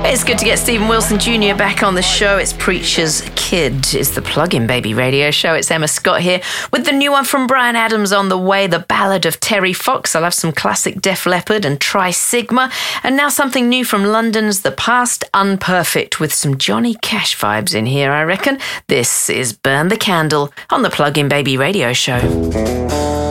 It's good to get Stephen Wilson Jr. back on the show. It's Preacher's Kid. It's the Plug-in Baby radio show. It's Emma Scott here with the new one from Bryan Adams on the way, The Ballad of Terry Fox. I'll have some classic Def Leppard and Tri Sigma. And now something new from London's The Past Unperfect with some Johnny Cash vibes in here, I reckon. This is Burn the Candle on the Plug-in Baby radio show.